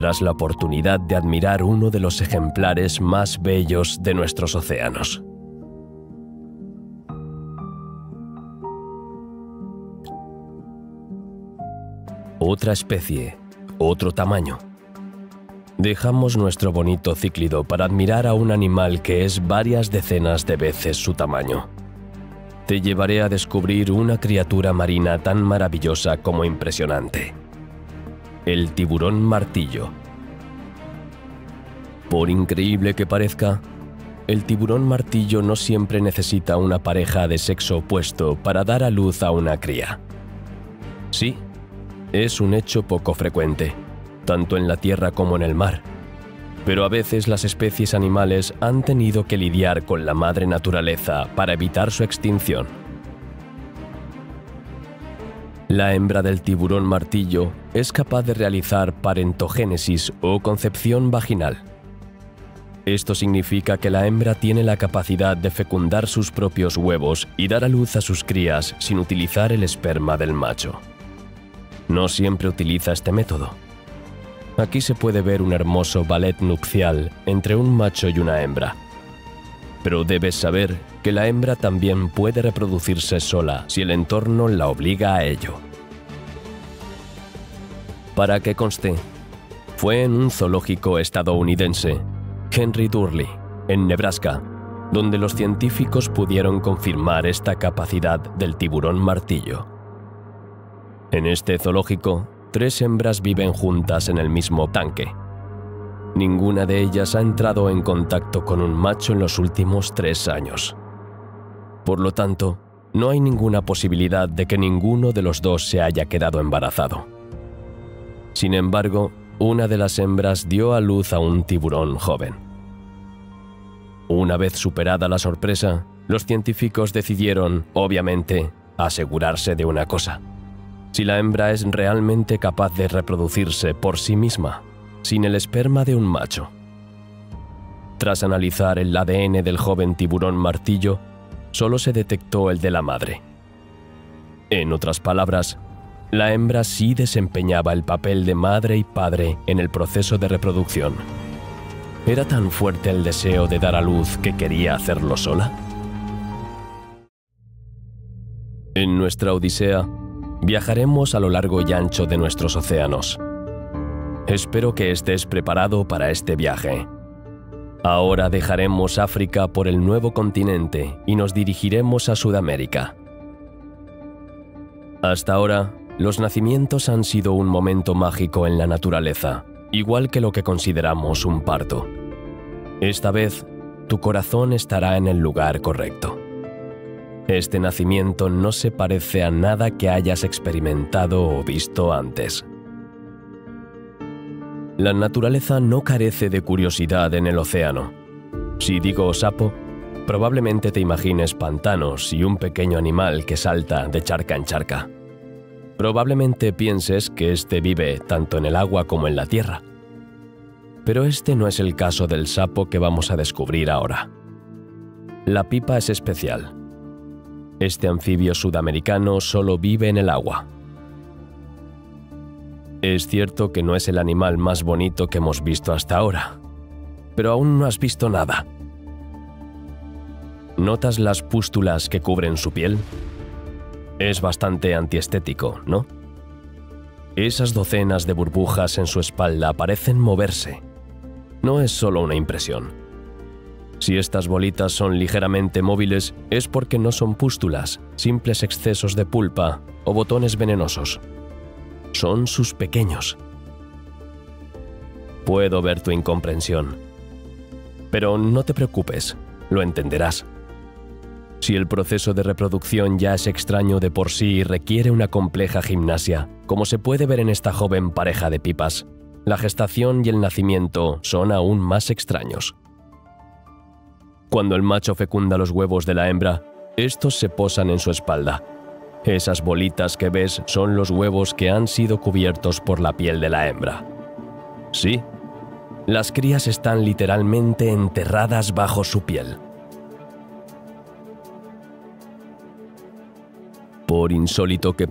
tendrás la oportunidad de admirar uno de los ejemplares más bellos de nuestros océanos. Otra especie, otro tamaño. Dejamos nuestro bonito cíclido para admirar a un animal que es varias decenas de veces su tamaño. Te llevaré a descubrir una criatura marina tan maravillosa como impresionante. El tiburón martillo. Por increíble que parezca, el tiburón martillo no siempre necesita una pareja de sexo opuesto para dar a luz a una cría. Sí, es un hecho poco frecuente, tanto en la tierra como en el mar, pero a veces las especies animales han tenido que lidiar con la madre naturaleza para evitar su extinción. La hembra del tiburón martillo es capaz de realizar parentogénesis o concepción vaginal. Esto significa que la hembra tiene la capacidad de fecundar sus propios huevos y dar a luz a sus crías sin utilizar el esperma del macho. No siempre utiliza este método. Aquí se puede ver un hermoso ballet nupcial entre un macho y una hembra. Pero debes saber que la hembra también puede reproducirse sola si el entorno la obliga a ello. Para que conste, fue en un zoológico estadounidense, Henry Durley, en Nebraska, donde los científicos pudieron confirmar esta capacidad del tiburón martillo. En este zoológico, 3 hembras viven juntas en el mismo tanque. Ninguna de ellas ha entrado en contacto con un macho en los últimos 3 años. Por lo tanto, no hay ninguna posibilidad de que ninguno de los dos se haya quedado embarazado. Sin embargo, una de las hembras dio a luz a un tiburón joven. Una vez superada la sorpresa, los científicos decidieron, obviamente, asegurarse de una cosa: si la hembra es realmente capaz de reproducirse por sí misma, sin el esperma de un macho. Tras analizar el ADN del joven tiburón martillo, solo se detectó el de la madre. En otras palabras, la hembra sí desempeñaba el papel de madre y padre en el proceso de reproducción. ¿Era tan fuerte el deseo de dar a luz que quería hacerlo sola? En nuestra odisea, viajaremos a lo largo y ancho de nuestros océanos. Espero que estés preparado para este viaje. Ahora dejaremos África por el nuevo continente y nos dirigiremos a Sudamérica. Hasta ahora, los nacimientos han sido un momento mágico en la naturaleza, igual que lo que consideramos un parto. Esta vez, tu corazón estará en el lugar correcto. Este nacimiento no se parece a nada que hayas experimentado o visto antes. La naturaleza no carece de curiosidad en el océano. Si digo sapo, probablemente te imagines pantanos y un pequeño animal que salta de charca en charca. Probablemente pienses que este vive tanto en el agua como en la tierra. Pero este no es el caso del sapo que vamos a descubrir ahora. La pipa es especial. Este anfibio sudamericano solo vive en el agua. Es cierto que no es el animal más bonito que hemos visto hasta ahora, pero aún no has visto nada. ¿Notas las pústulas que cubren su piel? Es bastante antiestético, ¿no? Esas docenas de burbujas en su espalda parecen moverse. No es solo una impresión. Si estas bolitas son ligeramente móviles, es porque no son pústulas, simples excesos de pulpa o botones venenosos. Son sus pequeños. Puedo ver tu incomprensión. Pero no te preocupes, lo entenderás. Si el proceso de reproducción ya es extraño de por sí y requiere una compleja gimnasia, como se puede ver en esta joven pareja de pipas, la gestación y el nacimiento son aún más extraños. Cuando el macho fecunda los huevos de la hembra, estos se posan en su espalda. Esas bolitas que ves son los huevos que han sido cubiertos por la piel de la hembra. Sí, las crías están literalmente enterradas bajo su piel. Por insólito que